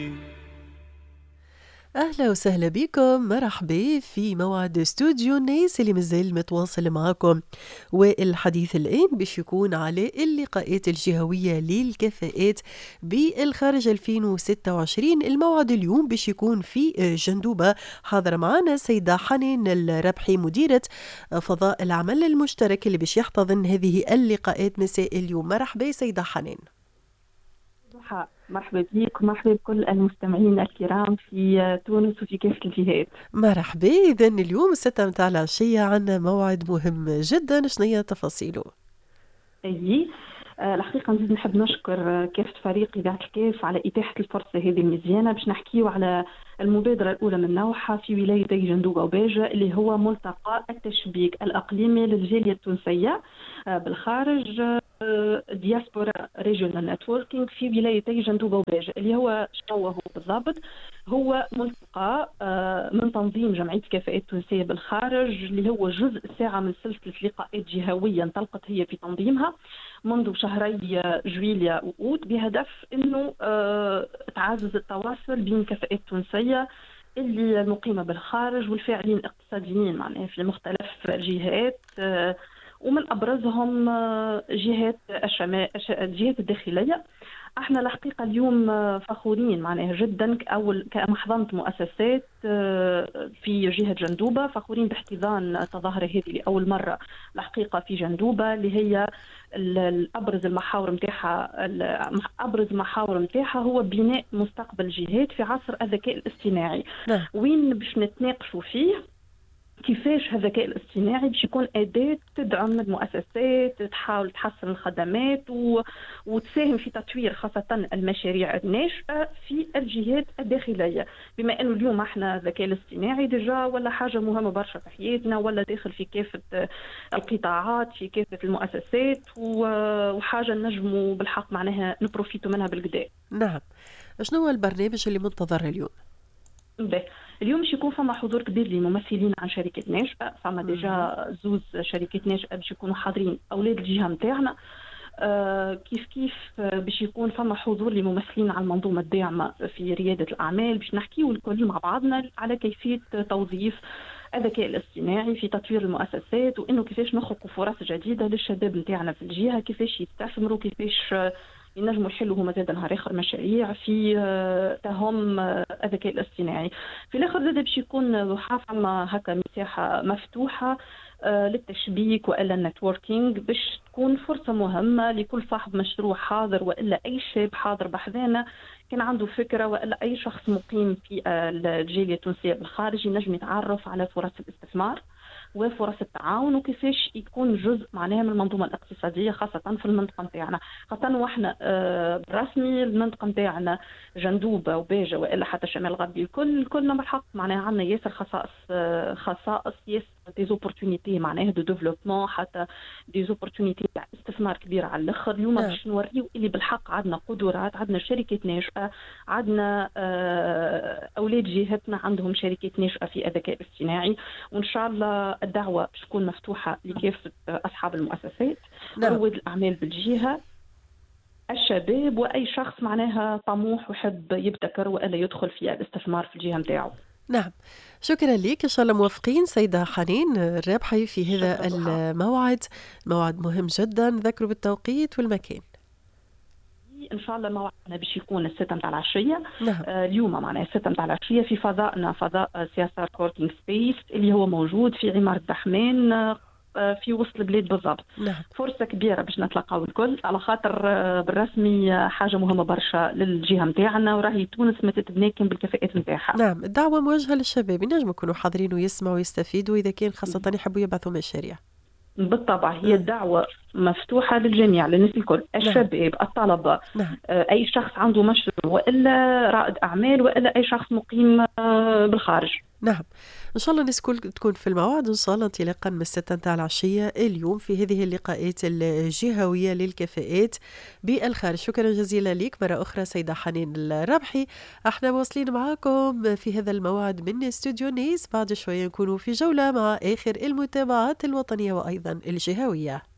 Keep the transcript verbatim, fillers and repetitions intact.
أهلا وسهلا بكم، مرحبا في موعد استوديو الناس اللي مازال متواصل معكم. والحديث الآن باش يكون على اللقاءات الجهوية للكفاءات بالخارج ألفين وستة وعشرين. الموعد اليوم باش يكون في جندوبة. حاضر معنا سيدة حنان الربحي مديرة فضاء العمل المشترك اللي باش يحتضن هذه اللقاءات مساء اليوم. مرحبا سيدة حنان. مرحبا بك ومرحبا بكل المستمعين الكرام في تونس وفي كافة الجهات. مرحبا. إذا اليوم الستة متاع العشية عنا موعد مهم جدا، شنو هي تفاصيله؟ أي آه، الحقيقة نزيد نحب نشكر كافة فريق إذاعة الكاف على إتاحة الفرصة هذه المزيانة باش نحكيو على المبادرة الأولى من نوعها في ولايتي جندوبة وباجة، اللي هو ملتقى التشبيك الأقليمي للجالية التونسية آه، بالخارج، دياسبورا ريجونال نتوركينج في ولايتي جندوبة وباجة. اللي هو شنو هو بالضبط؟ هو ملتقى من تنظيم جمعية الكفاءات التونسية بالخارج، اللي هو جزء ساعة من سلسلة لقاءات جهوية انطلقت هي في تنظيمها منذ شهري جويليا وأوت، بهدف أنه تعزز التواصل بين الكفاءات التونسية اللي المقيمة بالخارج والفاعلين الاقتصاديين معناها في مختلف الجهات، ومن أبرزهم جهات الشمال الجهات الداخلية. احنا الحقيقة اليوم فخورين معناها جدا أول كمحضنة مؤسسات في جهة جندوبة، فخورين باحتضان التظاهرة هذه لأول مرة الحقيقة في جندوبة، اللي هي الأبرز المحاور متاعها أبرز المحاور متاعها هو بناء مستقبل الجهات في عصر الذكاء الاصطناعي. نعم. وين باش نتناقشوا فيه كيفاش الذكاء الاصطناعي باش يكون أداة تدعم المؤسسات، تحاول تحسن الخدمات و... وتساهم في تطوير خاصة المشاريع الناشئة في الجهات الداخلية، بما أنه اليوم احنا الذكاء الاصطناعي ديجا ولا حاجة مهمة برشا في حياتنا، ولا داخل في كافة القطاعات في كافة المؤسسات، و... وحاجة نجموا بالحق معناها نبروفيتوا منها بالقداء. نعم. شنو هو البرنامج اللي منتظر اليوم؟ به. اليوم باش يكون فما حضور كبير لممثلين عن شركات ناشئة، فما ديجا زوز شركات ناشئة باش يكونوا حاضرين أولاد الجهة متاعنا. آه كيف كيف باش يكون فما حضور لممثلين على المنظومة الداعمة في ريادة الأعمال، باش نحكيو الكل مع بعضنا على كيفية توظيف الذكاء الاصطناعي في تطوير المؤسسات، وإنه كيفاش نخلقوا فرص جديدة للشباب متاعنا في الجهة، كيفاش يستثمروا، كيفاش ينجموا يحلوا هما زاد نهار اخر مشاريع في تهم الذكاء الاصطناعي. في الاخر زاد باش يكون فما هكا مساحه مفتوحه للتشبيك والا النتوركينج، باش تكون فرصه مهمه لكل صاحب مشروع حاضر والا اي شاب حاضر بحذانا كان عنده فكره، والا اي شخص مقيم في الجاليه التونسيه بالخارج ينجم يتعرف على فرص الاستثمار وفرص التعاون، وكيفاش يكون جزء معناها من المنظومه الاقتصاديه خاصه في المنطقه نتاعنا، خاصه واحنا برسمي المنطقه نتاعنا جندوبه وباجه والا حتى الشمال الغربي الكل كلنا بالحق معناها عندنا ياسر خصائص خصائص ياسر دي زوبورتونيتي معناها دو ديفلوبمون، حتى دي زوبورتونيتي تاع استثمار كبير على الاخر. اليوم باش نوريو اللي بالحق عندنا قدرات، عندنا شركات ناشئه، عندنا اولاد جهتنا عندهم شركات ناشئه في الذكاء الاصطناعي، وان شاء الله الدعوة باش تكون مفتوحة لكافة أصحاب المؤسسات، نعم. رواد الأعمال بالجهة، الشباب، وأي شخص معناها طموح وحب يبتكر وألا يدخل في الاستثمار في الجهة متاعه. نعم. شكرا لك، إن شاء الله موفقين سيدة حنين الرابحي في هذا الموعد. موعد مهم جدا، ذكروا بالتوقيت والمكان. ان شاء الله موعدنا باش يكون الستة متاع العشيه. نعم. آه اليوم معناها الستة متاع العشيه في فضائنا، فضاء سياسة كوركينج سبيس اللي هو موجود في عمارة دحمان آه في وسط البلاد بالضبط. نعم. فرصه كبيره باش نتلاقاو الكل، على خاطر آه بالرسمي آه حاجه مهمه برشا للجهه نتاعنا، وراهي تونس ما تتبناكم بالكفاءات نتاعها. نعم. الدعوه موجهه للشباب، ينجموا يكونوا حاضرين ويسمعوا ويستفيدوا اذا كان خاصه يحبوا يبعثوا مشاريع. بالطبع هي الدعوة مفتوحة للجميع، للناس الكل، الشباب، الطلبة، نعم. أي شخص عنده مشروع وإلا رائد أعمال وإلا أي شخص مقيم بالخارج. نعم. إن شاء الله الناس كل تكون في الموعد إن شاء الله انطلاقا من الستة متاع العشية اليوم في هذه اللقاءات الجهوية للكفاءات بالخارج. شكرا جزيلا لك مرة أخرى سيدة حنين الربحي. احنا واصلين معاكم في هذا الموعد من استوديو نيس، بعد شوية نكونوا في جولة مع آخر المتابعات الوطنية وأيضا الجهوية.